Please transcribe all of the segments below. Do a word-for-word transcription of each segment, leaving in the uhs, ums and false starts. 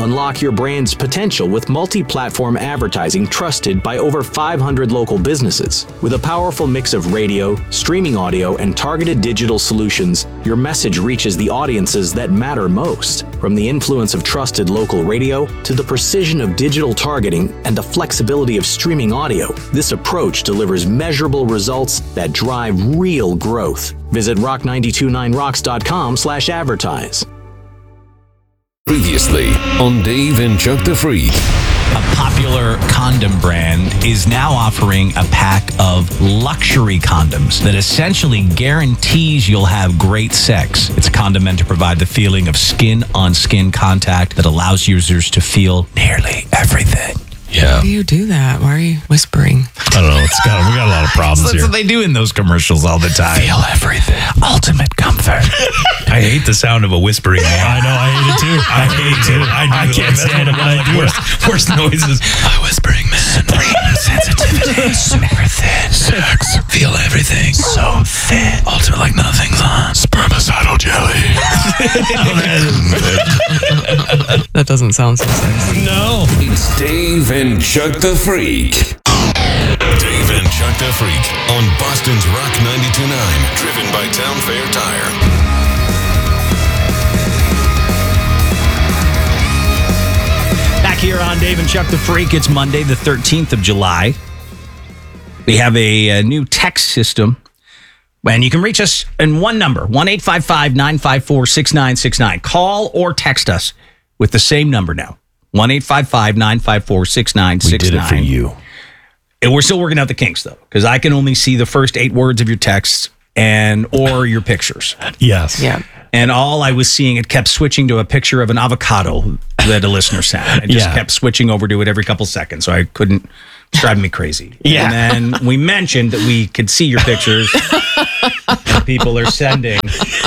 unlock your brand's potential with multi-platform advertising trusted by over five hundred local businesses. With a powerful mix of radio, streaming audio, and targeted digital solutions, your message reaches the audiences that matter most. From the influence of trusted local radio to the precision of digital targeting and the flexibility of streaming audio, this approach delivers measurable results that drive real growth. Visit rock nine two nine rocks dot com slash advertise. Previously on Dave and Chuck the Freak. A popular condom brand is now offering a pack of luxury condoms that essentially guarantees you'll have great sex. It's a condom meant to provide the feeling of skin-on-skin contact that allows users to feel nearly everything. Yeah. Why do you do that? Why are you whispering? I don't know. It's got, we got a lot of problems That's here. what they do in those commercials all the time. Feel everything. Ultimate comfort. I hate the sound of a whispering man. I know. I hate it too. I hate it too. I, I I can't stand it when I do it. worst, worst noises. A whispering man. Supreme sensitivity. Super thin. Sex. Feel everything. So thin. Ultimate like nothing's on. Spermicidal jelly. That doesn't sound so sexy. No. It's Dave and Chuck the Freak. Dave and Chuck the Freak on Boston's Rock ninety-two point nine. Driven by Town Fair Tire. Back here on Dave and Chuck the Freak, it's Monday, the thirteenth of July. We have a, a new text system, and you can reach us in one number, one eight five five, nine five four, six nine six nine. Call or text us with the same number now, one eight five five, nine five four, six nine six nine. We did it for you. And we're still working out the kinks, though, because I can only see the first eight words of your texts and or your pictures. Yes. Yeah. And all I was seeing, it kept switching to a picture of an avocado that a listener sent. It just Yeah. kept switching over to it every couple seconds, so I couldn't. It's driving me crazy. Yeah. And then we mentioned that we could see your pictures. And people are sending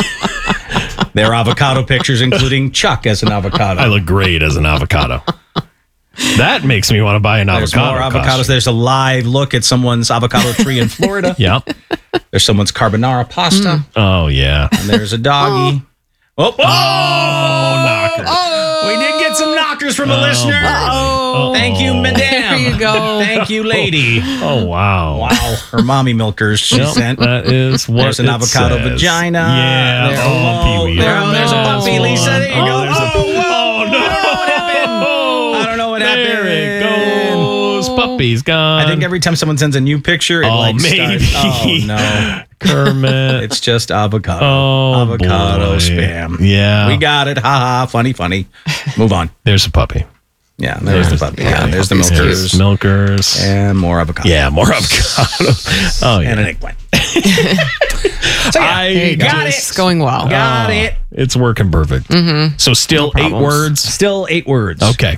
their avocado pictures, including Chuck as an avocado. I look great as an avocado. That makes me want to buy an There's avocado. more avocados. costume. There's a live look at someone's avocado tree in Florida. Yep. There's someone's carbonara pasta. Oh, yeah. And there's a doggy. Oh, oh, knockers. We did get some knockers from a Oh, listener. Oh. Thank you, madam. There you go. Thank you, lady. Oh, wow. Wow. Her mommy milkers she Yep, sent. that is what There's an it avocado says. vagina. Yeah. There, oh, Pee-wee. There, there's a Oh, puppy, no. Lisa. There you Oh, go. there's a- oh, oh, no. I don't know what happened. I don't know what happened. There it goes. Puppy's gone. I think every time someone sends a new picture, it Oh, like maybe. starts. Oh, no. Kermit. It's just avocado. Oh, avocado boy. spam. Yeah. We got it. Ha ha. Funny, funny. Move on. There's a puppy. Yeah, there's the puppy. Yeah, there's the puppy's milkers. There's milkers. And more avocado. Yeah, more avocado. Oh, yeah. And an eggplant. So, yeah, I There you go. got it. It's going well. Got it. It's working perfect. Mm-hmm. So still No eight problems. words. Still eight words. Okay.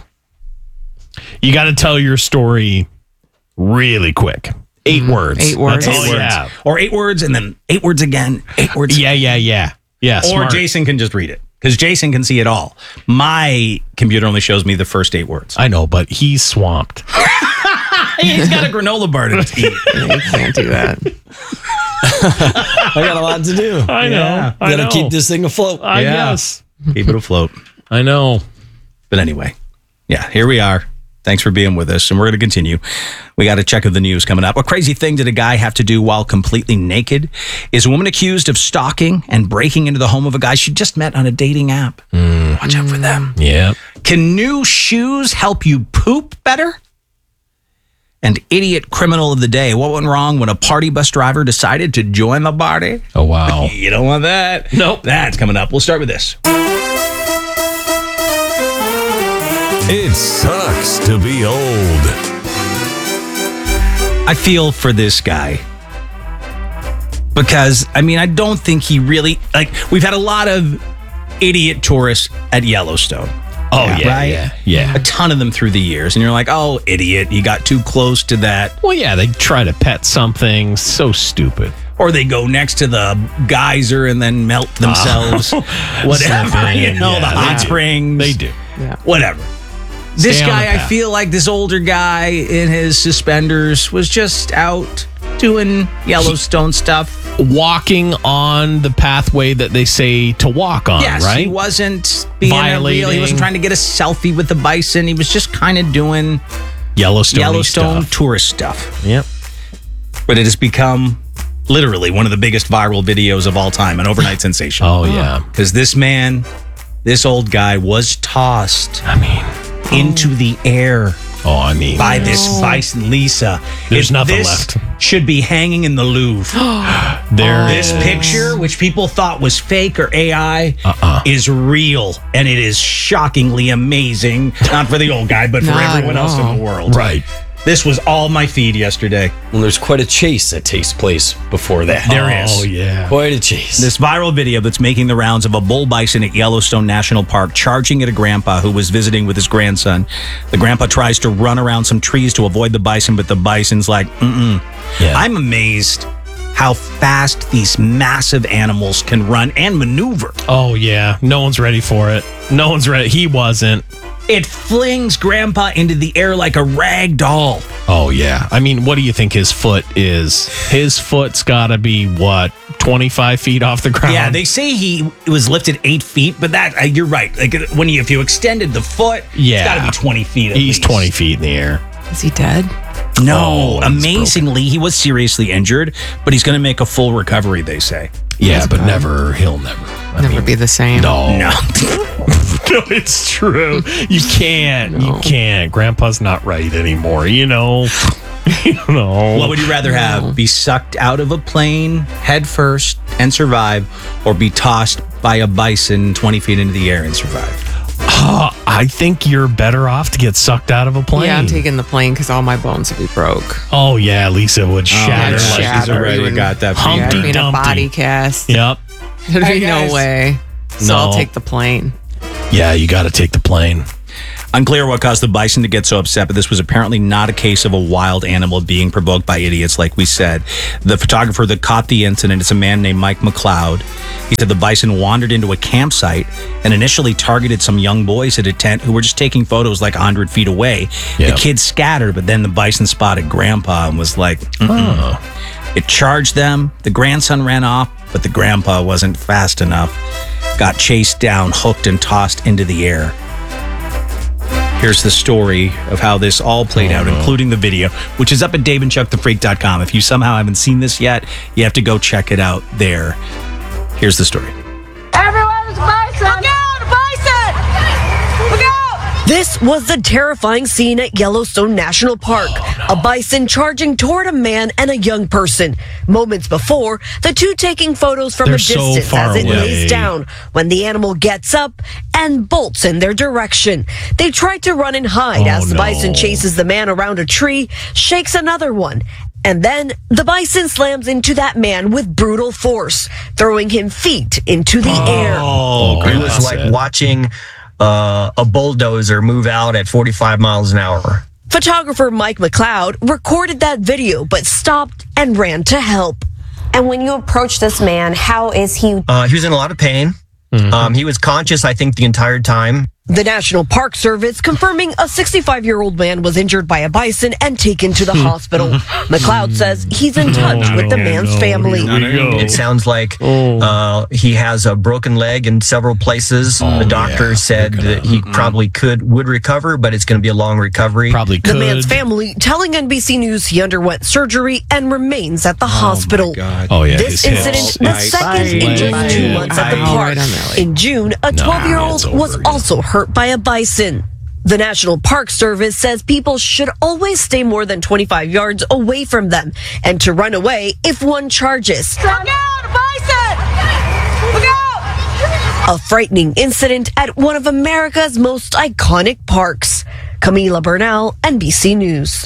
You got to tell your story really quick. Eight words. Eight words. That's all Eight you words. have. Or eight words and then eight words again. Eight words. Yeah, yeah, yeah. Yeah, Or smart. Jason can just read it. Because Jason can see it all. My computer only shows me the first eight words. I know, but he's swamped. He's got a granola bar to eat. You can't do that. I got a lot to do. I know. Yeah. I Gotta know. keep this thing afloat. I Yeah. guess. Keep it afloat. I know. But anyway, yeah, here we are. Thanks for being with us, and we're going to continue. We got a check of the news coming up. What crazy thing did a guy have to do while completely naked? Is a woman accused of stalking and breaking into the home of a guy she just met on a dating app? Watch out for them. Yep. Can new shoes help you poop better? And idiot criminal of the day. What went wrong when a party bus driver decided to join the party? Oh, wow. You don't want that? Nope. That's coming up. We'll start with this. It sucks to be old. I feel for this guy because, I mean, I don't think he really, like, we've had a lot of idiot tourists at Yellowstone. Oh, yeah, right? yeah, yeah. A ton of them through the years. And you're like, oh, idiot, you got too close to that. Well, yeah, they try to pet something. So stupid. Or they go next to the geyser and then melt themselves. Whatever, Something, you know, yeah, the they hot do. springs. They do. Yeah. Whatever. This Stay on guy, the I path. feel like this older guy in his suspenders was just out doing Yellowstone stuff. Walking on the pathway that they say to walk on, Yes, right? he wasn't being a real. He Violating. wasn't trying to get a selfie with the bison. He was just kind of doing Yellowstone Yellowstone stuff. tourist stuff. Yep. But it has become literally one of the biggest viral videos of all time, an overnight sensation. Oh, yeah. Because this man, this old guy, was tossed I mean, into the air oh, I mean. by this bison, Lisa. There's If nothing this left. Should be hanging in the Louvre. There This is- picture, which people thought was fake or A I, Uh-uh. is real, and it is shockingly amazing. Not for the old guy, but for Not everyone at else all. in the world. Right. This was all my feed yesterday. Well, there's quite a chase that takes place before that. There is. Oh, yeah. Quite a chase. This viral video that's making the rounds of a bull bison at Yellowstone National Park charging at a grandpa who was visiting with his grandson. The grandpa tries to run around some trees to avoid the bison, but the bison's like, mm-mm. Yeah. I'm amazed how fast these massive animals can run and maneuver. Oh, yeah. No one's ready for it. No one's ready. He wasn't. It flings grandpa into the air like a rag doll. Oh, yeah. I mean, what do you think his foot is? His foot's got to be, what, twenty-five feet off the ground? Yeah, they say he was lifted eight feet, but that uh, you're right. Like when you, if you extended the foot, Yeah. it's got to be twenty feet. At He's least. twenty feet in the air. Is he dead? No, Oh, he's amazingly, he was seriously injured, but he's going to make a full recovery. They say. Yeah, but never, he'll never. I Never mean, be the same. No. No, No, it's true. You can't. You can't. Grandpa's not right anymore, you know? you know. what would you rather have? Be sucked out of a plane head first and survive, or be tossed by a bison twenty feet into the air and survive? Uh, I think you're better off to get sucked out of a plane. Yeah, I'm taking the plane because all my bones would be broke. Oh, yeah, Lisa would shatter. yeah, like- shatter. She's already Even got that. Humpty Yeah, fever. I'd be in a Dumpty. body cast. Yep. There'd Hey, be no guys. way. So No. I'll take the plane. Yeah, you got to take the plane. Unclear what caused the bison to get so upset, but this was apparently not a case of a wild animal being provoked by idiots, like we said. The photographer that caught the incident is a man named Mike McLeod. He said the bison wandered into a campsite and initially targeted some young boys at a tent who were just taking photos like one hundred feet away. Yeah. The kids scattered, but then the bison spotted Grandpa and was like, mm-mm. It charged them. The grandson ran off, but the grandpa wasn't fast enough. Got chased down, hooked, and tossed into the air. Here's the story of how this all played out, including the video, which is up at dave and chuck the freak dot com. If you somehow haven't seen this yet, you have to go check it out there. Here's the story. Everyone's bison! Look out! Bison! Look out! This was the terrifying scene at Yellowstone National Park. A bison charging toward a man and a young person. Moments before, the two taking photos from They're a so distance far as it away. lays down when the animal gets up and bolts in their direction. They try to run and hide Oh, as the no. bison chases the man around a tree, shakes another one. And then the bison slams into that man with brutal force, throwing him feet into the air. Oh, It was like watching uh, a bulldozer move out at forty-five miles an hour. Photographer Mike McLeod recorded that video, but stopped and ran to help. And when you approach this man, how is he? Uh, he was in a lot of pain. Um, he was conscious, I think, the entire time. The National Park Service confirming a sixty-five-year-old man was injured by a bison and taken to the hospital. McLeod says he's in touch with the man's family. It sounds like uh, he has a broken leg in several places. the doctor yeah. said that he probably could would recover, but it's going to be a long recovery. Probably The could. man's family telling N B C News he underwent surgery and remains at the hospital. Oh, yeah. This his incident, hips. the Right. second in just Bye. two months at the Bye. park. Right on that way. In June, a twelve-year-old it's over, was yeah. also hurt by a bison. The National Park Service says people should always stay more than twenty-five yards away from them and to run away if one charges. Look out! Bison! Look out! A frightening incident at one of America's most iconic parks. Camila Bernal, N B C News.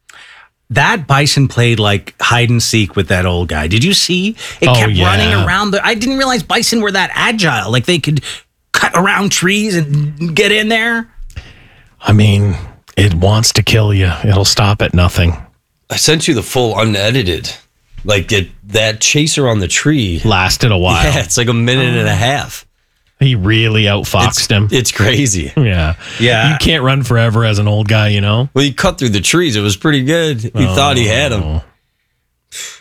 That bison played like hide and seek with that old guy. Did you see? It Oh, kept yeah. running around. The, I didn't realize bison were that agile. Like they could cut around trees and get in there. I mean, it wants to kill you. It'll stop at nothing. I sent you the full unedited. Like it, that chaser on the tree. Lasted a while. Yeah, it's like a minute and a half. He really outfoxed It's, him. it's crazy. Yeah. Yeah. You can't run forever as an old guy, you know? Well, he cut through the trees. It was pretty good. He thought he had him. Oh.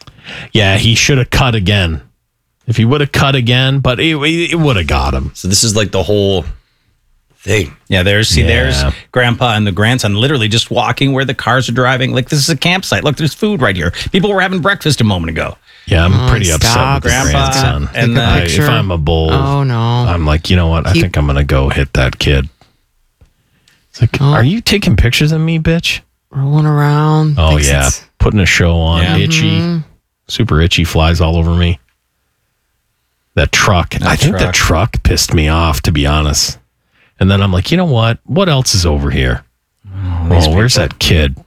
Yeah, he should have cut again. If he would have cut again, but it, it would have got him. So this is like the whole thing. Yeah, there's see, Yeah. there's grandpa and the grandson literally just walking where the cars are driving. Like, this is a campsite. Look, there's food right here. People were having breakfast a moment ago. Yeah, I'm Oh, pretty upset stop. with the Grandpa grandson. and Take a I- picture. if I'm a bull, Oh, no. I'm like, you know what? I Keep- think I'm going to go hit that kid. It's like, Oh. are you taking pictures of me, bitch? Rolling around. Oh, Thinks yeah. it's- Putting a show on. Yeah. Itchy. Super itchy. Flies all over me. That truck. I think the truck. truck pissed me off, to be honest. And then I'm like, you know what? What else is over here? Oh, where's that kid?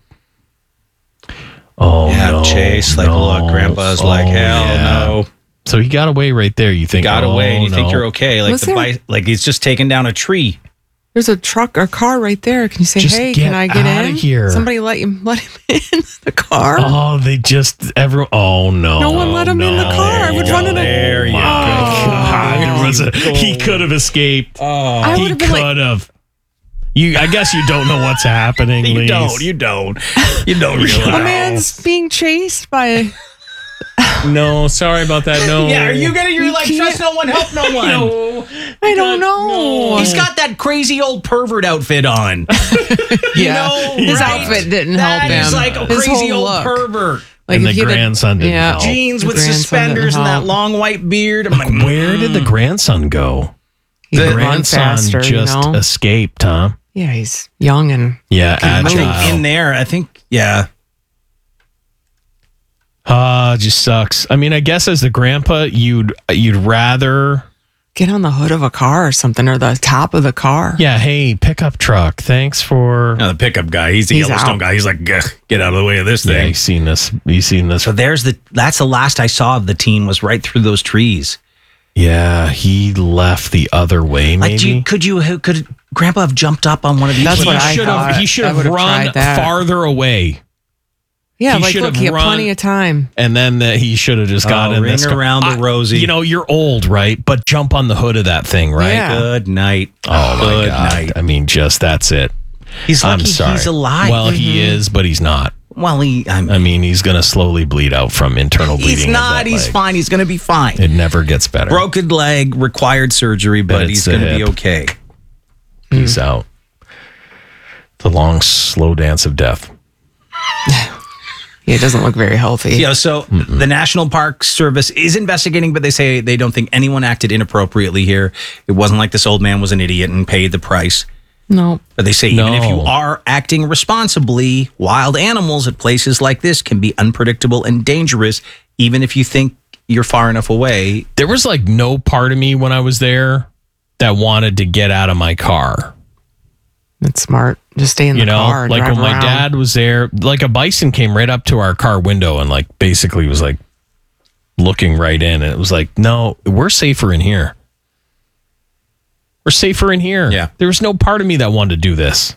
Oh, Yeah, no. Chase, like, no. look, grandpa's like, Oh, hell yeah. no. So he got away right there. You think, Got oh, away and you think no. you're okay. Like, Was the there- bike, like he's just taking down a tree. There's a truck or car right there. Can you say, Just hey, get can I get outta in? here. Somebody let you let him in the car. Oh, they just ever. Oh no! No one let him in the no. car. I would There run you in go. a There you My go. God, there was a, he could have escaped. I he would have been could like, have. You, I guess you don't know what's happening. You Lise. don't. You don't. You don't realize. a man's being chased by. No, sorry about that. No. Yeah, are you gonna? You're You like, can't- trust no one, help no one. No. I don't know. He's got that crazy old pervert outfit on. Yeah, know, his right? outfit didn't That help him. is like a His crazy whole old look. pervert. Like And if the he'd have- grandson didn't yeah, help. Jeans the with grandson suspenders didn't and that help. long white beard. I'm like, Where did the grandson go? He'd The run grandson faster, just you know? escaped, huh? Yeah, he's young and Yeah, I agile. think in there, I think, yeah. Ah, it just sucks. I mean, I guess as the grandpa, you'd you'd rather. get on the hood of a car or something, or the top of the car. Yeah, hey, pickup truck. Thanks for. No, the pickup guy, he's the He's Yellowstone out. guy. He's like, "Gah, get out of the way of this Yeah, thing. you seen this? You seen this? So there's the, that's the last I saw of the team was right through those trees. Yeah, he left the other way. Maybe Like, do you, could you, could Grandpa have jumped up on one of these? That's he what I should thought. have. He should I have would've run tried that. farther away, Yeah, He like should look, have he had run- plenty of time. and then the, he should have just got Oh, in ring this car. around the I- rosy. You know, you're old, right? But jump on the hood of that thing, right? Yeah. Good night. Oh my Good god! night. I mean, just that's it. He's I'm lucky sorry. he's alive. Well, he is, but he's not. Well, he, I'm, I mean, he's going to slowly bleed out from internal bleeding. he's of not. that He's leg. fine. He's going to be fine. It never gets better. Broken leg, required surgery, but it's he's the going to be hip. okay. Peace out. The long, slow dance of death. Yeah, it doesn't look very healthy. Yeah, so the National Park Service is investigating, but they say they don't think anyone acted inappropriately here. It wasn't like this old man was an idiot and paid the price. No. But they say even if you No. are acting responsibly, wild animals at places like this can be unpredictable and dangerous, even if you think you're far enough away. There was like no part of me when I was there that wanted to get out of my car. It's smart. Just stay in You the know, car. And like drive when my around. dad was there, like a bison came right up to our car window and like basically was like looking right in. And it was like, no, we're safer in here. We're safer in here. Yeah. There was no part of me that wanted to do this.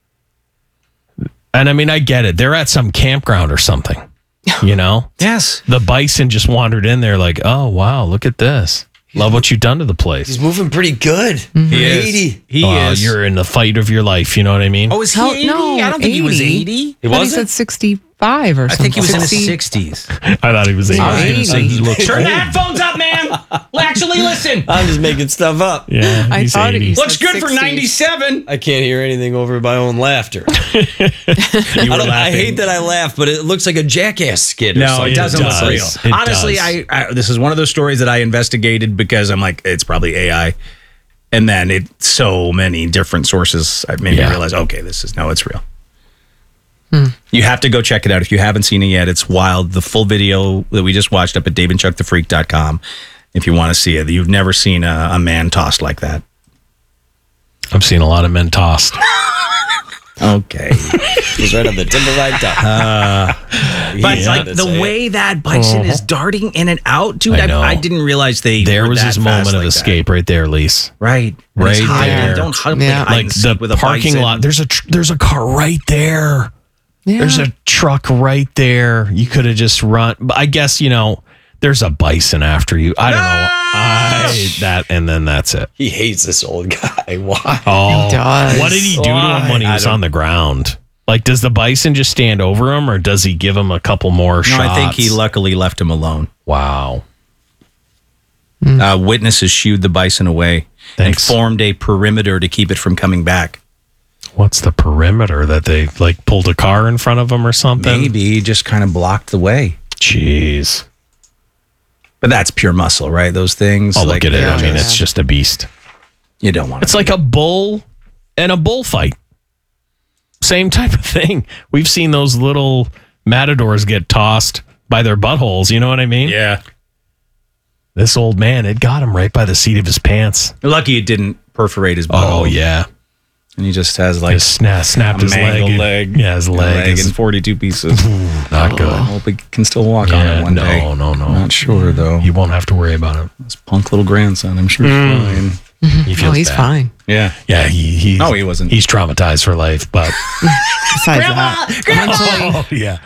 And I mean, I get it. They're at some campground or something, you know? Yes. The bison just wandered in there like, oh, wow, look at this. Love what you've done to the place. He's moving pretty good. He is. eighty. He Uh, is. You're in the fight of your life. You know what I mean? Oh, is he Hell, eighty? no, I don't think he was eighty. eighty. He I thought he wasn't? said sixty-five or I something. think he was in his sixty. sixties. I thought he was eighty. I was going to say he looked Turn old. the headphones up, man. Actually, listen. I'm just making stuff up. Yeah, I he's thought eighty. he Looks said good for sixties. ninety-seven. I can't hear anything over my own laughter. You I, were don't, I laughing. hate that I laugh, but it looks like a jackass skit. Or No, something. it doesn't does. look real. It Honestly, does. I, I this is one of those stories that I investigated because I'm like, it's probably A I, and then it so many different sources I made Yeah. me realize, okay, this is no, it's real. You have to go check it out if you haven't seen it yet. It's wild. The full video that we just watched up at dave and chuck the freak dot com. If you want to see it, you've never seen a, a man tossed like that. I've seen a lot of men tossed. Okay. He's right on the tip of right top. But Yeah, like that's the it. way that bison is darting in and out, dude, I I, know. I didn't realize they There were was that his fast moment of like that. escape right there, Lise. Right. And Right he's hiding. there. Don't hide, Yeah. like, hide Like and the seek with a parking bison. lot. There's a tr- there's a car right there. Yeah. There's a truck right there. You could have just run. But I guess, you know, there's a bison after you. I don't know. I, that and then that's it. He hates this old guy. Why? Oh, does. what did he do to him when he I was don't- on the ground? Like, does the bison just stand over him, or does he give him a couple more No, shots? I think he luckily left him alone. Wow. Uh, witnesses shooed the bison away Thanks. and formed a perimeter to keep it from coming back. What's the perimeter that they like pulled a car in front of him or something? Maybe he just kind of blocked the way. Jeez. But that's pure muscle, right? Those things. Oh, like, look at it. they're I mean, just- it's just a beast. You don't want it. It's like a bull and a bullfight. Same type of thing. We've seen those little matadors get tossed by their buttholes. You know what I mean? Yeah. This old man, it got him right by the seat of his pants. Lucky it didn't perforate his butthole. Oh, yeah. And he just has like Just sna- snapped a his leg. mangled and- leg. Yeah, his a leg. leg is in forty-two pieces. not good. I hope he can still walk on Yeah, it one no, day. no, no. Not sure though. You won't have to worry about it. His punk little grandson, I'm sure Mm. he's fine. He Oh, feels he's bad. fine. Yeah. Yeah, he, he's, No, he wasn't. He's traumatized for life, but Besides that, oh, yeah.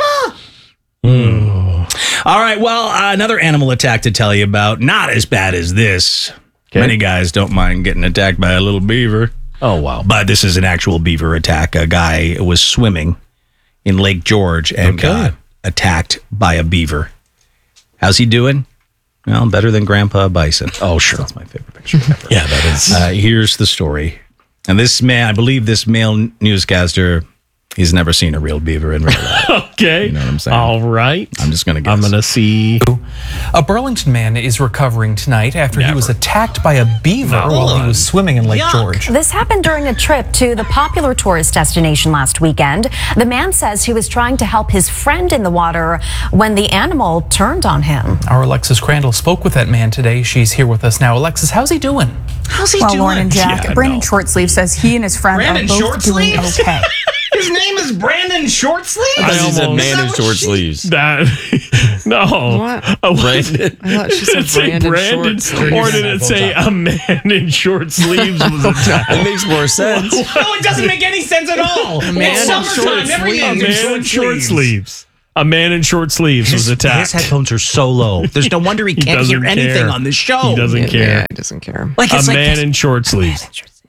All right. Well, uh, another animal attack to tell you about. Not as bad as this. Many guys don't mind getting attacked by a little beaver. Oh, wow. But this is an actual beaver attack. A guy was swimming in Lake George and Okay. got attacked by a beaver. How's he doing? Well, better than Grandpa Bison. Oh, sure. That's my favorite picture ever. Yeah, that is. Uh, here's the story. And this man, I believe this male newscaster, he's never seen a real beaver in real life. Okay. You know what I'm saying? All right. I'm just going to guess. I'm going to see. A Burlington man is recovering tonight after he was attacked by a beaver while he was swimming in Lake George. This happened during a trip to the popular tourist destination last weekend. The man says he was trying to help his friend in the water when the animal turned on him. Our Alexis Crandall spoke with that man today. She's here with us now. Alexis, how's he doing? How's he well, doing? Lauren and Jack, Yeah, Brandon no. Shortsleeve says he and his friend Brandon are both doing Shortsleeves? okay. His name is Brandon Shortsleeve? I thought he said almost- man in short sleeves. That no, What? Oh, Brandon. I thought she said Did it say Brandon Brandon, Shortsleeves. or did it say a man in short sleeves was attacked? That makes more sense. No, it doesn't make any sense at all. man It's in summertime. short Every A man's man in short sleeves. A man in short sleeves was His, attacked. his headphones are so low. There's no wonder he can't hear doesn't anything care. on this show. He doesn't Yeah, care. yeah, he doesn't care. Like A it's like man this- in short sleeves.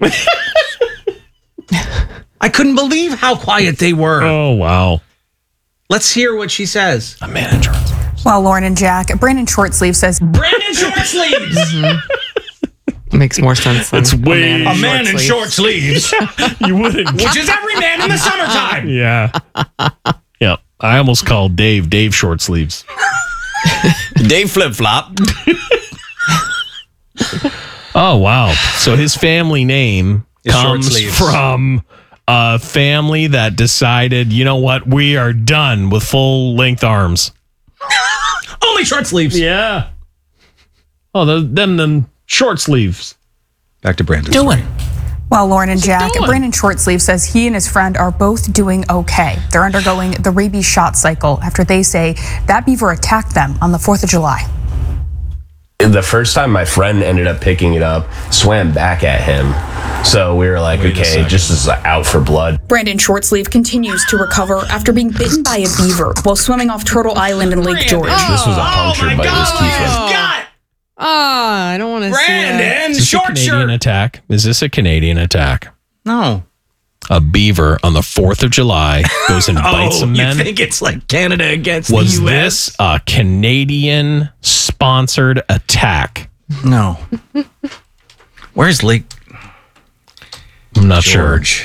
I couldn't believe how quiet they were. Oh wow. Let's hear what she says. A man in short sleeves. Well, Lauren and Jack, Brandon Shortsleeve says Brandon Shortsleeves. Makes more sense than It's way- A man in short sleeves, You wouldn't. which is every man in the summertime. Yeah. Yep. I almost called Dave Dave short sleeves. Dave flip flop. Oh wow. So his family name Is short comes sleeves. from a family that decided, you know what, we are done with full length arms. Only short sleeves. Yeah. Oh, the, them them short sleeves. Back to Brandon. Doing. Well, Lauren and Jack, doing? Brandon Shortsleeve says he and his friend are both doing okay. They're undergoing the rabies shot cycle after they say that beaver attacked them on the fourth of July. The first time my friend ended up picking it up, swam back at him. So we were like, Wait a okay, second. just is out for blood. Brandon Shortsleeve continues to recover after being bitten by a beaver while swimming off Turtle Island in Lake George. This was a puncture by his teeth. God, Ah, I don't want to see it. Brandon, Is this a short Canadian shirt. attack? Is this a Canadian attack? No. A beaver on the fourth of July goes and bites Oh, some you men. think it's like Canada against Was the U S? this a Canadian sponsored attack? No. Where's Lake I'm not George? sure.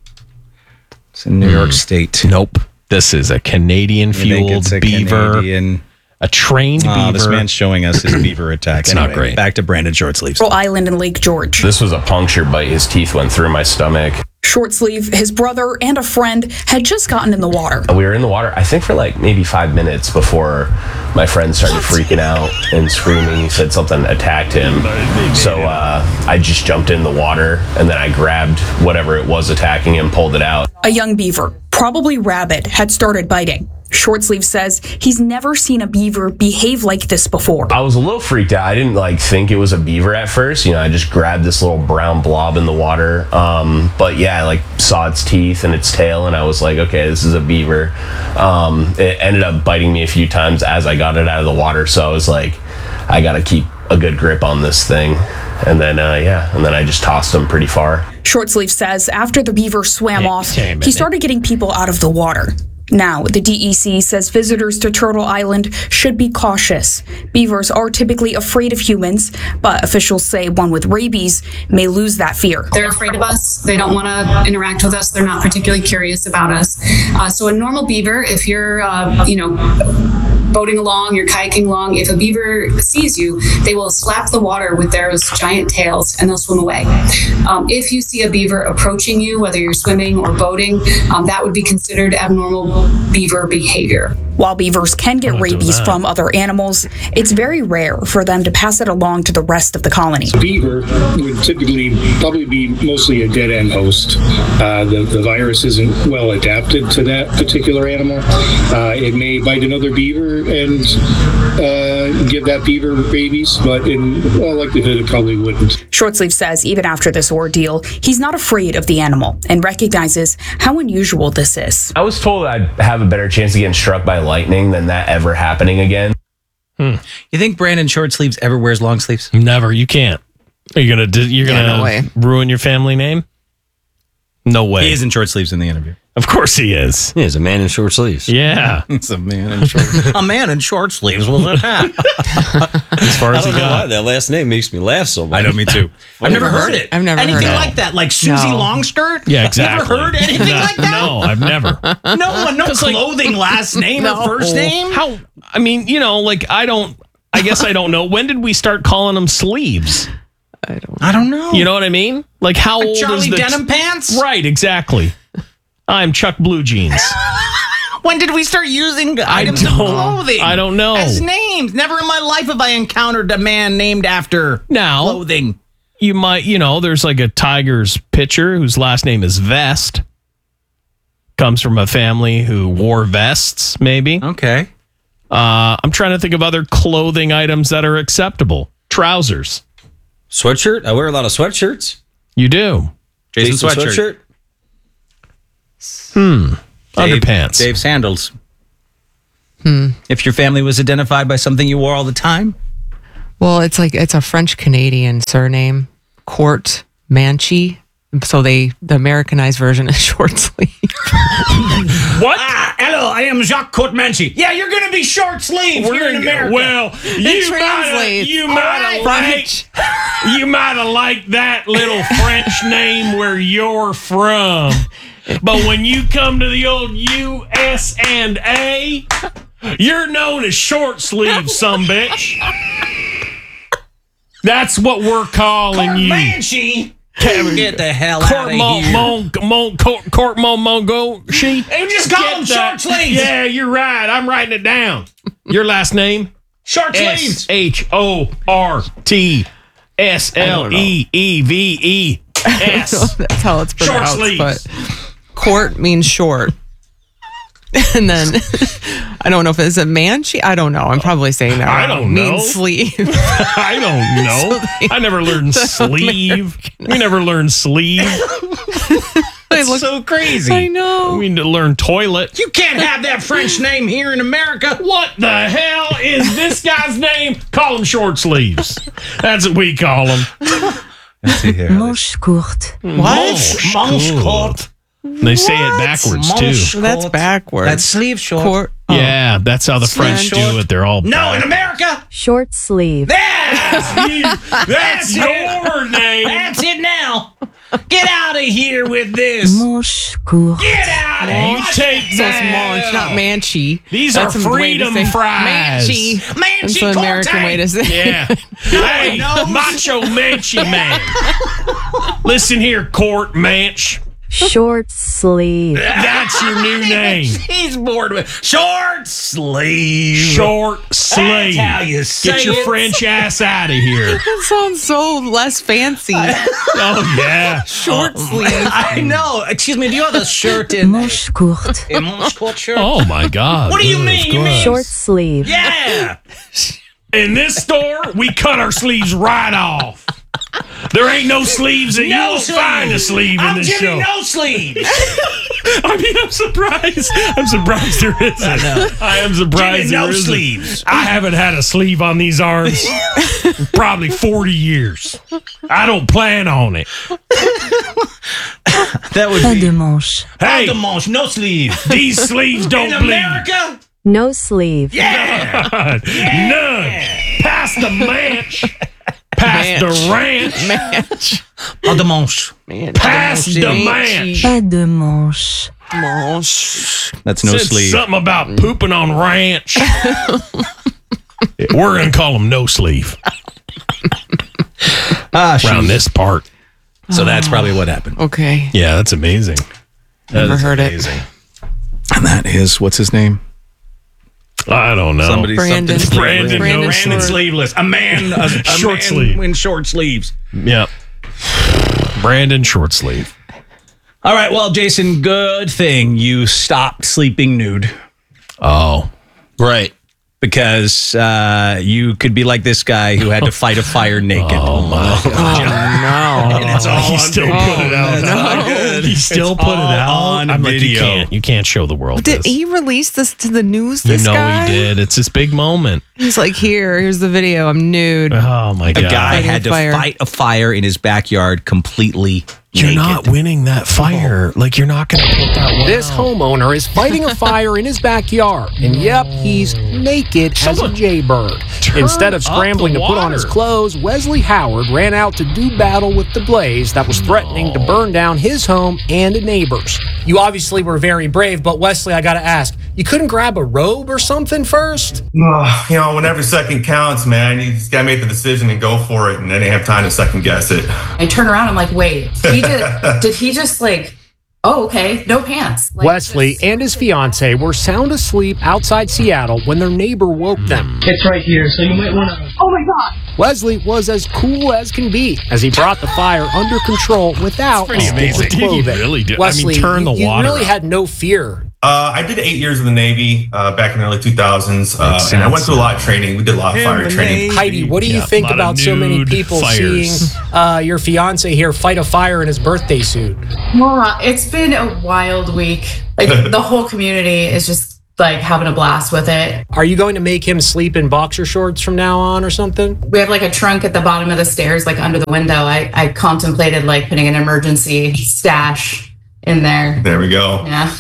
It's in New York State. Nope. This is a Canadian You think fueled it's a beaver. Canadian- A trained Oh, beaver. this man's showing us his beaver attack. It's not great. Back to Brandon Shortsleeves. Turtle Island in Lake George. This was a puncture bite. His teeth went through my stomach. Shortsleeve, his brother, and a friend had just gotten in the water. We were in the water, I think, for like maybe five minutes before my friend started freaking out and screaming. He said something attacked him. So uh, I just jumped in the water and then I grabbed whatever it was attacking him, pulled it out. A young beaver, probably rabid, had started biting. Shortsleeve says he's never seen a beaver behave like this before. I was a little freaked out. I didn't like think it was a beaver at first. You know, I just grabbed this little brown blob in the water. Um, but yeah, I like saw its teeth and its tail, and I was like, okay, this is a beaver. Um, it ended up biting me a few times as I got it out of the water. So I was like, I got to keep a good grip on this thing. and then uh, yeah, and then I just tossed him pretty far. Shortsleeve says after the beaver swam Yeah, off, damn it. he started getting people out of the water. Now, the D E C says visitors to Turtle Island should be cautious. Beavers are typically afraid of humans, but officials say one with rabies may lose that fear. They're afraid of us. They don't want to interact with us. They're not particularly curious about us. Uh, so a normal beaver, if you're, uh, you know, boating along, you're kayaking along, if a beaver sees you, they will slap the water with their giant tails and they'll swim away. Um, if you see a beaver approaching you, whether you're swimming or boating, um, that would be considered abnormal beaver behavior. While beavers can get rabies from other animals, it's very rare for them to pass it along to the rest of the colony. Beaver would typically probably be mostly a dead end host. Uh, the, the virus isn't well adapted to that particular animal. Uh, it may bite another beaver and uh, give that beaver rabies, but in all likelihood it probably wouldn't. Shortsleeve says even after this ordeal, he's not afraid of the animal and recognizes how unusual this is. I was told I'd have a better chance of getting struck by lightning than that ever happening again. Hmm. You think Brandon Shortsleeves ever wears long sleeves? Never. You can't. Are you gonna? do- You're Yeah, gonna no way. ruin your family name? No way. He is in short sleeves in the interview. Of course he is. He is a man in short sleeves. Yeah. It's a man in short A man in short sleeves was a hat. As far I as he don't know why got. that last name makes me laugh so much. I know, me too. I've never heard it. I've never Anything heard it. like that, like Susie No. Longskirt? Yeah, exactly. Never heard anything no, like that? No, I've never. No one, no 'Cause, like- clothing last name or first name? How? I mean, you know, like I don't. I guess I don't know. When did we start calling them sleeves? I don't know. You know what I mean? Like how Like old Charlie is the Denim Pants? Right, exactly. I'm Chuck Blue Jeans. When did we start using I items of don't- clothing? I don't know. As names. Never in my life have I encountered a man named after Now, clothing. you might, you know, there's like a Tigers pitcher whose last name is Vest. Comes from a family who wore vests, maybe. Okay. Uh, I'm trying to think of other clothing items that are acceptable. Trousers. Sweatshirt? I wear a lot of sweatshirts. You do. Jason, Jason Sweatshirt. sweatshirt? Hmm. Dave, Underpants. Dave Sandals. Hmm. If your family was identified by something you wore all the time? Well, it's like it's a French Canadian surname, Court Manchi. So they the Americanized version is short sleeve. What? Ah, hello, I am Jacques Courtemanche. Yeah, you're going to be short sleeves We're here in gonna- America. Well, you might have translates. you All might right, have liked you might have liked that little French name where you're from, but when you come to the old U S and A, you're known as short sleeve, some bitch. That's what we're calling you. Courtemanche? Get the hell out Court of Mon, here. Mon, Mon, Court, Court Mon Mongo. She. Hey, just call them short sleeves. Yeah, you're right. I'm writing it down. Your last name? Short S sleeves. H O R T S L E E V E S. That's how it's Short pronounced. sleeves. But court means short. And then I don't know if it's a Manchi. I don't know. I'm probably saying that. I wrong. don't know. Means sleeve. I don't know. So they- I never learned the sleeve. We never learned sleeve. That's so crazy. I know. We need to learn toilet. You can't have that French name here in America. What the hell is this guy's name? Call him short sleeves. That's what we call him. Let's see here. Manche courte. What? Manche courte. They say it backwards too. So that's backwards. That's sleeve short. Court. Yeah, that's how the French short. do it. They're all No, in back. America. Short sleeve. That's, You- that's your name. That's it now. Get out of here with this. Manche courte. Get out of here. You take So it's Manch, not Manchi. These That's are a way to freedom say- fries. Manchi. Manchi That's an American Corte. way to say it. Yeah. Hey, knows. macho Manchi man. Listen here, Court Manch. Short sleeve. That's your new name. He's bored with short sleeve. Short sleeve. how you say Get your it. French ass out of here. That sounds so less fancy. Oh, yeah. Short sleeve. I know. Excuse me. Do you have a shirt in Manche courte. a Manche court shirt? Oh, my God. What do you Ugh, mean? You mean Short sleeve. yeah? In this store, we cut our sleeves right off. There ain't no sleeves, and you No won't sleeve. find a sleeve in I'm this Jimmy show. No sleeves. I mean, I'm surprised. I'm surprised there isn't. I, know. I am surprised Jimmy, no there isn't. sleeves. I haven't had a sleeve on these arms for probably forty years. I don't plan on it. That would Pas be. de manche. Hey, Pas de manche, no sleeve. these sleeves don't In bleed. America? No sleeve. Yeah. None. None. Past the manch. Past the ranch. Manch. Pas de manche. Man, Past the manch. Pas de manche. Manche. That's no Said sleeve. something about pooping on ranch. We're going to call them no sleeve Ah, around shoot. this part. So that's probably what happened. Okay. Yeah, that's amazing. That Never is heard amazing. it. And that is, what's his name? I don't know. Somebody, Brandon. something- Brandon, Brandon no Brandon sleeve. sleeveless. A man, a, a Short man sleeve. in short sleeves. Yeah. Brandon short sleeve. All right, well, Jason, good thing you stopped sleeping nude Oh. Right. because uh, you could be like this guy who had to fight a fire naked. Oh, my God. Oh, no. It's all he on still video. put it out. That's not good. He still It's put it all out. on I'm like, you video. can't, you can't show the world Did this. he release this to the news? You This know guy? he did. It's this big moment. He's like, here, here's the video. I'm nude. Oh, my A God. guy Fighting had to fire. fight a fire in his backyard completely You're naked. not winning that fire. Like, you're not going to put that one This out. homeowner is fighting a fire in his backyard, and yep, he's naked as a jaybird. Instead of up scrambling the to put on his water. clothes, Wesley Howard ran out to do battle with the blaze that was threatening to burn down his home and neighbors. You obviously were very brave, but Wesley, I gotta ask, you couldn't grab a robe or something first? Oh, you know, when every second counts, man, you just gotta make the decision and go for it, and then you have time to second guess it. I turn around, I'm like, wait, he did, did he just like, oh, okay, no pants. Like, Wesley and his fiance were sound asleep outside Seattle when their neighbor woke them. It's right here, so you might want to. Oh my God. Wesley was as cool as can be as he brought the fire under control without pretty a stitch amazing. of Did he clothing. really do- I mean, Wesley, turn the you, water you really up. had no fear. Uh, I did eight years in the Navy uh, back in the early two thousands, uh, and I went through a lot of training. We did a lot of fire training. Heidi, what do you Yeah, think a lot of about so many nude people fires. seeing uh, your fiance here fight a fire in his birthday suit? Well, it's been a wild week. Like the whole community is just like having a blast with it. Are you going to make him sleep in boxer shorts from now on or something? We have like a trunk at the bottom of the stairs, like under the window. I, I contemplated like putting an emergency stash in there. There we go. Yeah.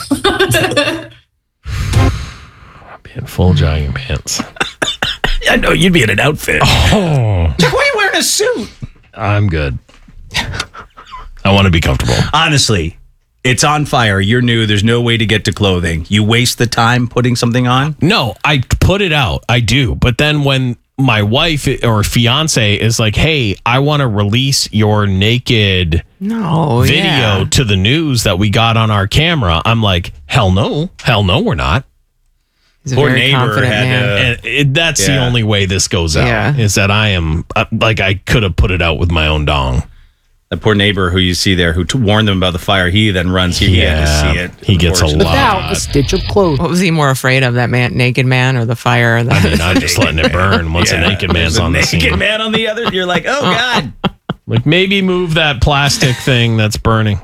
In full jogging pants. I know you'd be in an outfit. Oh, Why are you wearing a suit? I'm good. I want to be comfortable. Honestly, it's on fire. You're new. There's no way to get to clothing. You waste the time putting something on? No, I put it out. I do. But then when my wife or fiance is like, hey, I want to release your naked No, video yeah. to the news that we got on our camera, I'm like, hell no. Hell no, we're not. He's a Poor very neighbor confident had man. to- And it, that's the Yeah. only way this goes out Yeah. is that I am uh, like I could have put it out with my own dong. The poor neighbor who you see there who t- warned them about the fire, he then runs here. He had to Yeah, see it. he gets a unfortunately. Without a stitch of clothing. What was he more afraid of, that man, naked man, or the fire? Or the- I mean, I'm just letting it burn once Yeah. a naked man's There's a on the naked scene. man on the other. You're like, oh God. Like maybe move that plastic thing that's burning.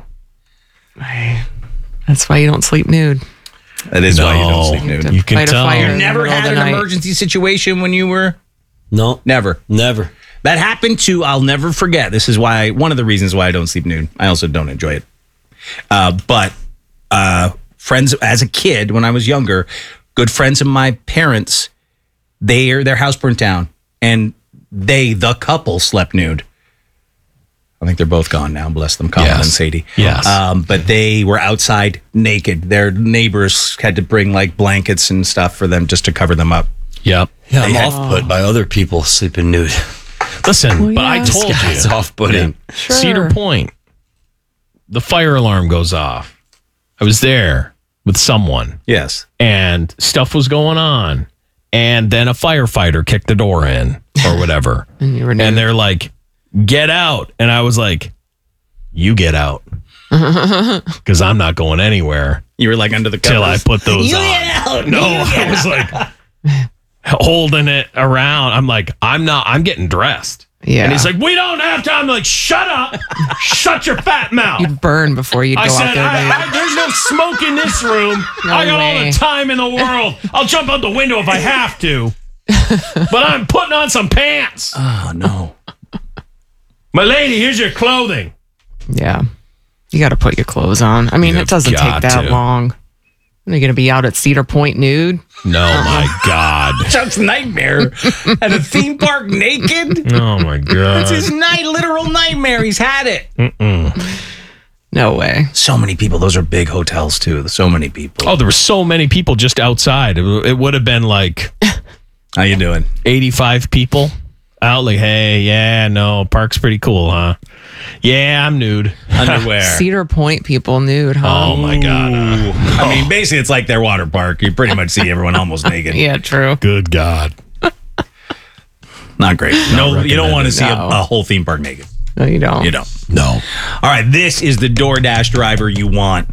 That's why you don't sleep nude. That is why you No, don't sleep nude. you can Fight a tell. fire. You in the never middle of had the an night. emergency situation when you were? No, Never. never. That happened to, I'll never forget. This is why, one of the reasons why I don't sleep nude. I also don't enjoy it. Uh, but uh, friends, as a kid, when I was younger, good friends of my parents, they, their house burnt down. And they, the couple, slept nude. I think they're both gone now. Bless them, Colin Yes. and Sadie. Yes. Um, but they were outside naked. Their neighbors had to bring like blankets and stuff for them just to cover them up. Yep. Yeah, I'm They had- off put by other people sleeping nude. Listen, but I yeah. told you. It's off putting. Sure. Cedar Point, the fire alarm goes off. I was there with someone Yes. and stuff was going on. And then a firefighter kicked the door in or whatever. And you were and nude. they're like, get out. And I was like, you get out. Because I'm not going anywhere You were like under the covers. till I put those You on. get out. No, You get I was like holding it around. I'm like, I'm not, I'm getting dressed. Yeah. And he's like, we don't have time. I'm like, shut up. Shut your fat mouth. You'd burn before you'd go I said, out there. I, I, there's no smoke in this room. No I got all way. the time in the world. I'll jump out the window if I have to. But I'm putting on some pants. Oh, no. My lady, here's your clothing. Yeah. You got to put your clothes on. I mean, You've it doesn't take got that to. long. Are you going to be out at Cedar Point nude? No, my God. Chuck's nightmare at a theme park naked. Oh, my God. It's his night, literal nightmare. He's had it. Mm-mm. No way. So many people. Those are big hotels, too. So many people. Oh, there were so many people just outside. It, it would have been like... How you doing? eighty-five people out like, hey, yeah, no, park's pretty cool, huh? Yeah, I'm nude. Underwear. Cedar Point people nude, huh? Oh, my God. Uh, I mean, basically, it's like their water park. You pretty much see everyone almost naked. Yeah, true. Good God. Not great. No, you don't want to see a, No. a whole theme park naked. No, you don't. You don't. No. All right, this is the DoorDash driver you want.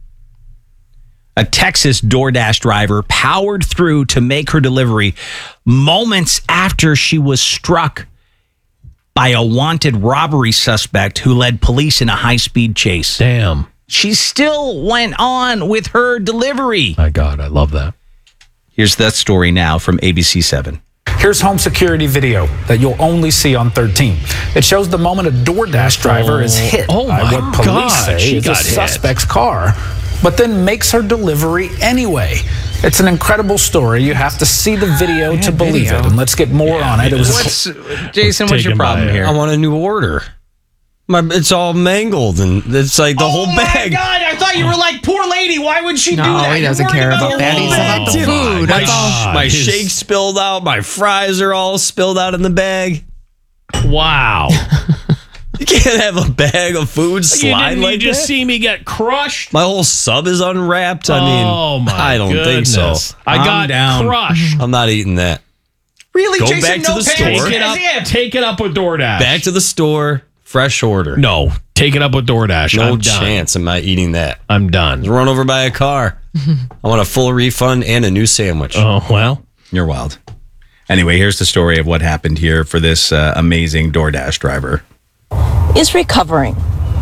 A Texas DoorDash driver powered through to make her delivery moments after she was struck by a wanted robbery suspect who led police in a high-speed chase. Damn. She still went on with her delivery. My God, I love that. Here's that story now from A B C seven. Here's home security video that you'll only see on thirteen. It shows the moment a DoorDash driver is hit Oh, by my what police God, say she is a got hit. suspect's car, but then makes her delivery anyway. It's an incredible story. You have to see the video to believe video. it. And let's get more on it. It was What's, Jason, what's your Taken problem by, uh, here? I want a new order. My, it's all mangled and it's like the whole Oh bag. my God, I thought you were like, poor lady. Why would she No, do that? he You're doesn't worried care about her that. whole He's bag. about the food. My, That's all. my His- shake spilled out. My fries are all spilled out in the bag. Wow. You can't have a bag of food you slide didn't like you just that. see me get crushed? My whole sub is unwrapped. I mean, oh, my I don't think so. goodness. I Calm got down. crushed. I'm not eating that. Really, Go Jason? back to no the panic. store. Take it up. Yeah, take it up with DoorDash. Back to the store, fresh order. No, take it up with DoorDash. No I'm done. chance am I eating that. I'm done. Run over by a car. I want a full refund and a new sandwich. Oh, well. You're wild. Anyway, here's the story of what happened here for this uh, amazing DoorDash driver. Is recovering.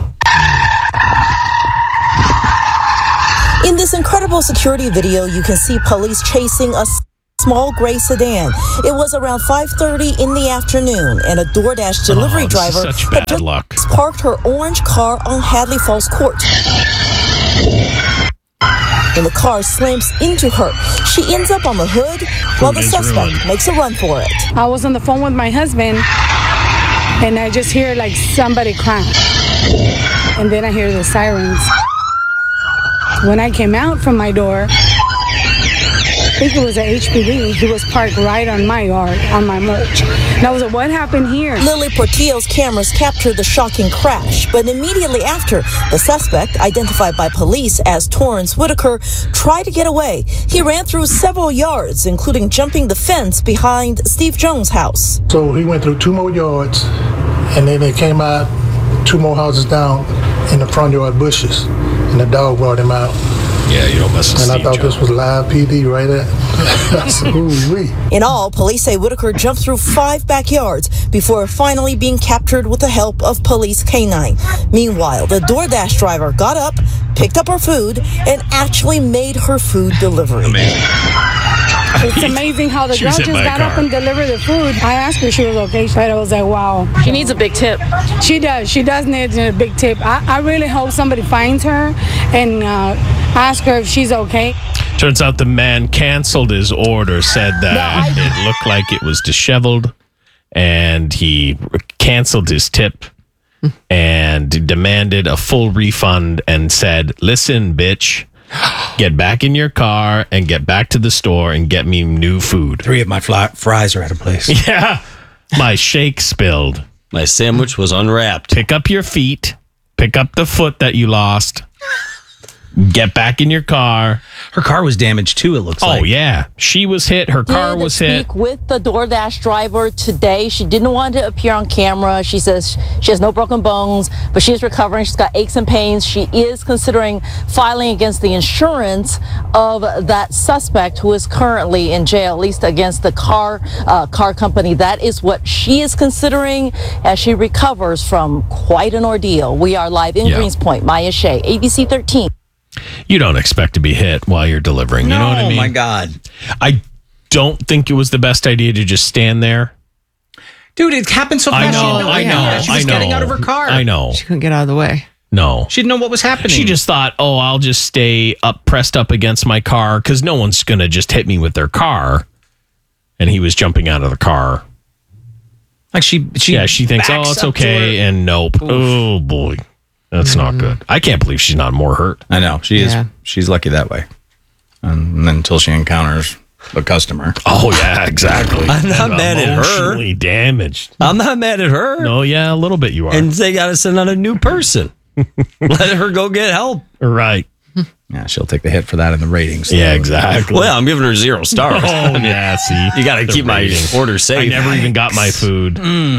In this incredible security video, you can see police chasing a s- small gray sedan. It was around five thirty in the afternoon, and a DoorDash delivery Oh, this is driver such had bad just luck. parked her orange car on Hadley Falls Court. When the car slams into her, she ends up on the hood while the is suspect ruined. makes a run for it. I was on the phone with my husband, and I just hear like somebody crying. And then I hear the sirens. When I came out from my door, I think it was an H P D. He was parked right on my yard, on my mulch. And I was like, what happened here? Lily Portillo's cameras captured the shocking crash, but immediately after, the suspect, identified by police as Torrance Whitaker, tried to get away. He ran through several yards, including jumping the fence behind Steve Jones' house. So he went through two more yards, and then they came out two more houses down in the front yard bushes, and the dog brought him out. Yeah, you don't mess with And I Steve thought Jones. this was live P D right at. I said, ooh-wee. In all, police say Whitaker jumped through five backyards before finally being captured with the help of police canine. Meanwhile, the DoorDash driver got up, picked up her food, and actually made her food delivery. Amazing. It's amazing how the She girl was just hit by a got up car. and delivered the food. I asked her if she was okay, but I was like, wow. She needs a big tip. She does. She does need a big tip. I, I really hope somebody finds her and uh, ask her if she's okay. Turns out the man canceled his order, said that it looked like it was disheveled, and he canceled his tip and demanded a full refund and said, listen, bitch, get back in your car and get back to the store and get me new food. Three of my fly- fries are out of place. Yeah. My shake spilled. My sandwich was unwrapped. Pick up your feet. Pick up the foot that you lost. Get back in your car. Her car was damaged too, it looks oh, like. Oh, yeah. She was hit. Her car Did was hit. speak with the DoorDash driver today. She didn't want to appear on camera. She says she has no broken bones, but she is recovering. She's got aches and pains. She is considering filing against the insurance of that suspect who is currently in jail, at least against the car uh, car company. That is what she is considering as she recovers from quite an ordeal. We are live in Yeah. Greenspoint. Maya Shea, A B C thirteen. You don't expect to be hit while you're delivering. You No, know what I mean? my God. I don't think it was the best idea to just stand there. Dude, it happened so fast. I she know, had no I idea. know, She was I getting know. out of her car. I know. She couldn't get out of the way. No. She didn't know what was happening. She just thought, oh, I'll just stay up, pressed up against my car because no one's going to just hit me with their car. And he was jumping out of the car. Like she, she yeah, she thinks, backs oh, it's up to okay. her- And nope. Oof. Oh, boy. That's not good. I can't believe she's not more hurt. I know. She Yeah. is. She's lucky that way. And then until she encounters the customer. Oh, yeah, exactly. I'm not And mad at her. emotionally damaged. I'm not mad at her. No, yeah, a little bit you are. And they got to send out a new person. Let her go get help. Right. Yeah, she'll take the hit for that in the ratings. Yeah, exactly. Well, I'm giving her zero stars. Oh, yeah, see. You got to The keep my rating. order safe. I never even got my food.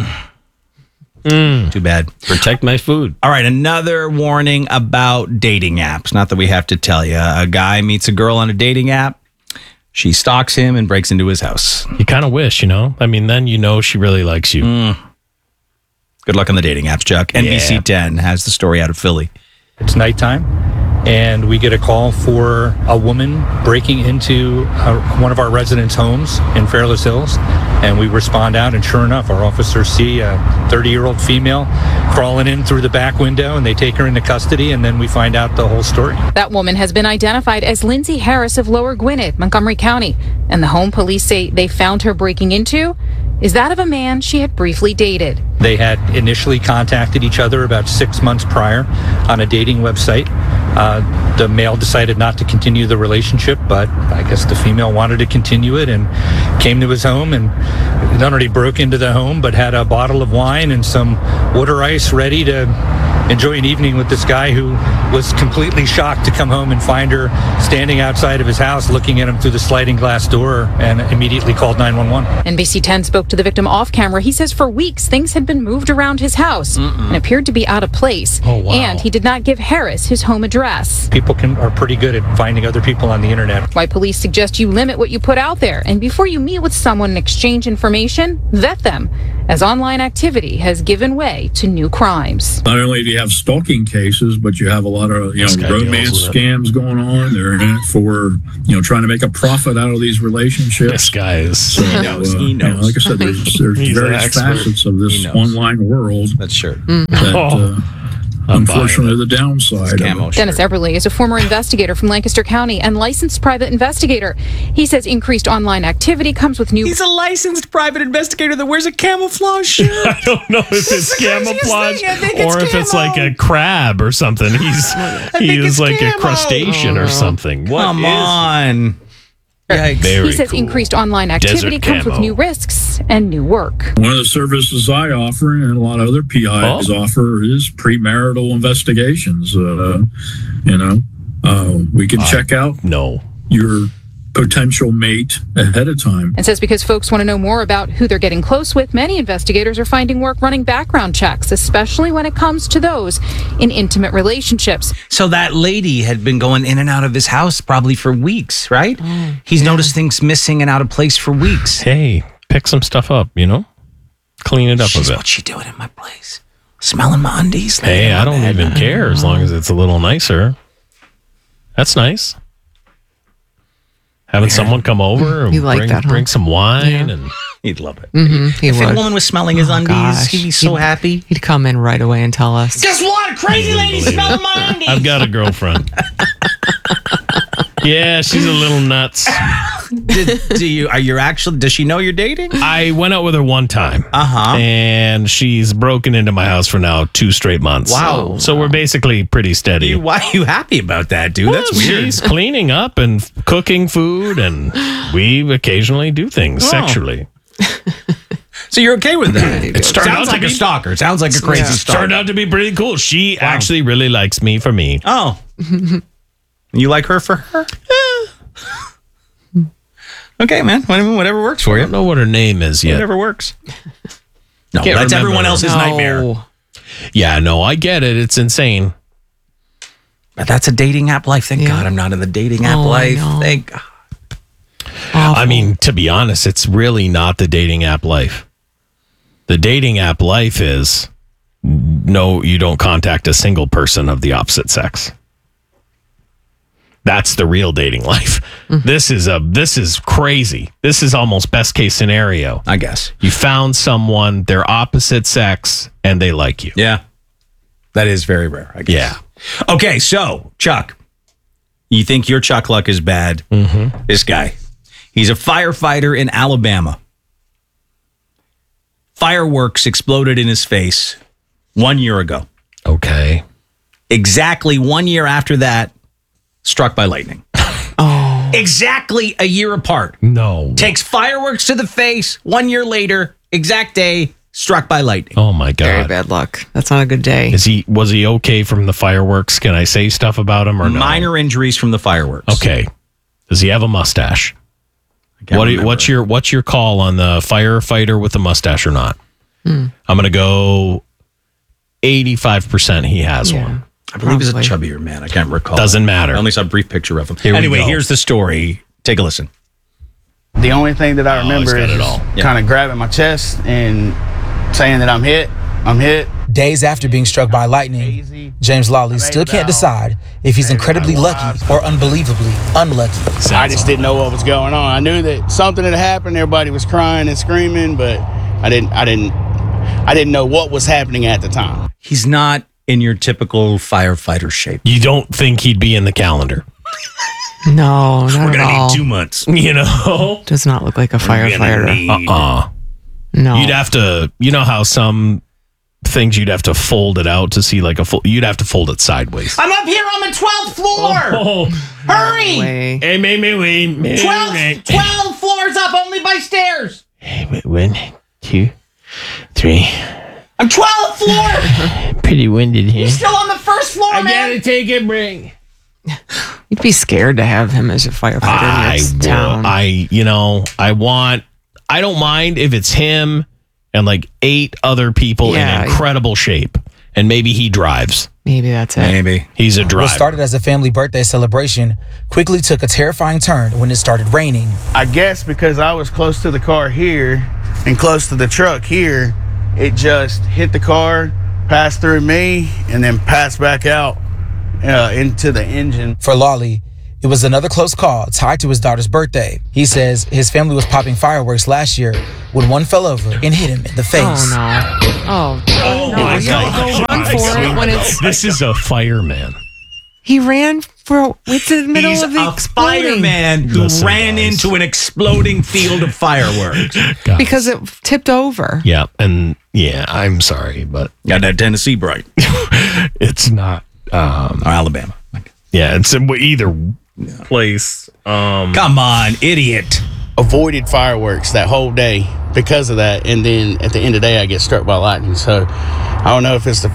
Too bad. Protect my food. All right, another warning about dating apps. Not that we have to tell you. A guy meets a girl on a dating app. She stalks him and breaks into his house. You kind of wish, you know? I mean, then you know she really likes you. Good luck on the dating apps, Chuck. N B C Yeah. ten has the story out of Philly. It's nighttime, and we get a call for a woman breaking into uh, one of our residents' homes in Fairless Hills, and we respond out, and sure enough, our officers see a thirty-year-old female crawling in through the back window, and they take her into custody, and then we find out the whole story. That woman has been identified as Lindsay Harris of Lower Gwinnett, Montgomery County, and the home police say they found her breaking into is that of a man she had briefly dated. They had initially contacted each other about six months prior on a dating website. Uh, the male decided not to continue the relationship, but I guess the female wanted to continue it and came to his home and not only broke into the home, but had a bottle of wine and some water ice ready to enjoy an evening with this guy who was completely shocked to come home and find her standing outside of his house looking at him through the sliding glass door and immediately called nine one one. N B C ten spoke to the victim off camera. He says for weeks things had been moved around his house and appeared to be out of place. Oh, wow. And he did not give Harris his home address. People can are pretty good at finding other people on the internet. Why police suggest you limit what you put out there, and before you meet with someone and exchange information, vet them, as online activity has given way to new crimes. Not only do you have stalking cases, but you have a lot of you This know guy deals romance with it. scams going on. They're in it for you know trying to make a profit out of these relationships. This guy is. So, He knows, uh, he you know, knows. like I said, there's, there's He's an various expert. facets of He this knows. online world That's sure. that, Oh, uh, I'm buying unfortunately, the downside. of it. Camo Dennis shirt. Eberly is a former investigator from Lancaster County and licensed private investigator. He says increased online activity comes with new. He's a licensed private investigator that wears a camouflage shirt. I don't know if This is it's the craziest camouflage thing. I think it's or if it's like camo. a crab or something. He's he think is it's like a camo. crustacean or something. What Come is- on. Yikes. Very he says cool. increased online activity Desert comes with camo. new risks and new work. One of the services I offer, and a lot of other P Is Oh. offer, is premarital investigations. Uh, you know, uh, we can check out No. your potential mate ahead of time. And says because folks want to know more about who they're getting close with, many investigators are finding work running background checks, especially when it comes to those in intimate relationships. So that lady had been going in and out of his house probably for weeks, right? He's noticed things missing and out of place for weeks. Hey, pick some stuff up, you know? Clean it up She's a bit. what she doing in my place? Smelling my undies? Hey, laying in I my don't bed. even care as long as it's a little nicer. That's nice. Having someone come over and You like bring, that, huh? bring some wine and He'd love it. Mm-hmm, he If would. a woman was smelling his Oh, undies, gosh. he'd be so He'd- happy. He'd come in right away and tell us. Guess what? Crazy lady smelling my undies. I've got a girlfriend. Yeah, she's a little nuts. Did, do you? Are you actually? Does she know you're dating? I went out with her one time. Uh huh. And she's broken into my house for now two straight months. Wow. So we're basically pretty steady. You, why are you happy about that, dude? That's Well, weird. She's cleaning up and f- cooking food, and we occasionally do things Oh. sexually. So you're okay with that? It started Sounds out to like a be- stalker. Sounds like a crazy Yeah. stalker. Turned out to be pretty cool. She actually really likes me for me. Oh. You like her for her? Okay, man. Whatever works for I you. don't know what her name is yet. Whatever works. No, Can't that's remember. everyone else's No. nightmare. Yeah, no, I get it. It's insane. But that's a dating app life. Thank Yeah. God I'm not in the dating app Oh, I life. know. Thank God. I mean, to be honest, it's really not the dating app life. The dating app life is no, you don't contact a single person of the opposite sex. That's the real dating life. Mm-hmm. This is a this is crazy. This is almost best case scenario. I guess. You found someone, they're opposite sex, and they like you. Yeah. That is very rare, I guess. Yeah. Okay, so, Chuck, you think your Chuck luck is bad? Mm-hmm. This guy. He's a firefighter in Alabama. Fireworks exploded in his face one year ago. Okay. Exactly one year after that, struck by lightning. Oh. Exactly a year apart. No. Takes fireworks to the face. One year later, exact day, struck by lightning. Oh my God. Very bad luck. That's not a good day. Is he was he okay from the fireworks? Can I say stuff about him or no? Minor injuries from the fireworks. Okay. Does he have a mustache? What do you, what's your what's your call on the firefighter with a mustache or not? Hmm. I'm gonna go eighty-five percent he has Yeah. one. I believe he's a Probably. chubbier man. I can't recall. Doesn't matter. I only saw a brief picture of him. Here we anyway, go. here's the story. Take a listen. The only thing that I Oh, remember he's got is it all. Yeah. kind of grabbing my chest and saying that I'm hit. I'm hit. Days after being struck by lightning, James Lawley still can't decide if he's incredibly lucky or unbelievably unlucky. I just didn't know what was going on. I knew that something had happened. Everybody was crying and screaming, but I didn't. I didn't. I didn't know what was happening at the time. He's not in your typical firefighter shape. You don't think he'd be in the calendar? No, not We're at gonna all. need two months. You know? Does not look like a firefighter. Uh-uh. No. You'd have to, you know how some things you'd have to fold it out to see like a full, you'd have to fold it sideways. I'm up here on the twelfth floor. Oh, Hurry! Way. hey, me, me, me, me, twelve, twelve floors up only by stairs. One, two, three. I'm twelfth floor. Pretty winded here. He's still on the first floor, man. take a break. You'd be scared to have him as a firefighter I, in this will- town. I, you know, I want, I don't mind if it's him and like eight other people Yeah. in incredible shape. And maybe he drives. Maybe that's it. Maybe. He's a driver. What started as a family birthday celebration quickly took a terrifying turn when it started raining. I guess because I was close to the car here and close to the truck here, it just hit the car, passed through me, and then passed back out uh, into the engine. For Lawley, it was another close call tied to his daughter's birthday. He says his family was popping fireworks last year when one fell over and hit him in the face. Oh, no. Oh, Oh, no. my You God. don't go run for it when it's. This is a fireman. He ran for. It's in the middle He's of the a exploding. fireman who Listen, ran guys. into an exploding field of fireworks. God. Because it tipped over. Yeah, and yeah, I'm sorry, but Got that Tennessee bright. it's not. Um, Or Alabama. yeah, it's in either place. Um, Come on, idiot. Avoided fireworks that whole day because of that, and then at the end of the day, I get struck by lightning. So I don't know if it's the